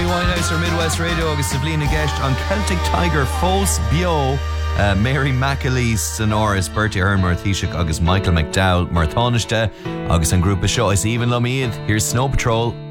Winehouse or Midwest Radio agus sa bhliain guest on Celtic Tiger Fós Bio, Mary McAleese, Sonoris, Bertie Ahern, Taoiseach agus Michael McDowell, Marthaniste agus an grúpa seo is even Lomiad. Here's Snow Patrol.